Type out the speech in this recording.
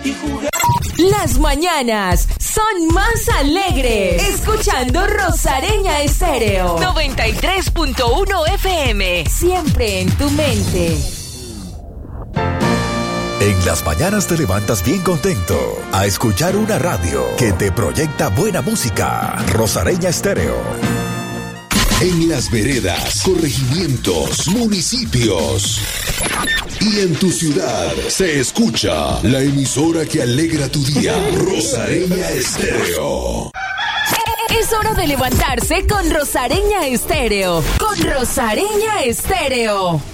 y jugar. Las mañanas son más alegres. Escuchando Rosareña Estéreo 93.1 FM. Siempre en tu mente. En las mañanas te levantas bien contento a escuchar una radio que te proyecta buena música. Rosareña Estéreo. En las veredas, corregimientos, municipios y en tu ciudad se escucha la emisora que alegra tu día. Rosareña Estéreo. Es hora de levantarse con Rosareña Estéreo. Con Rosareña Estéreo.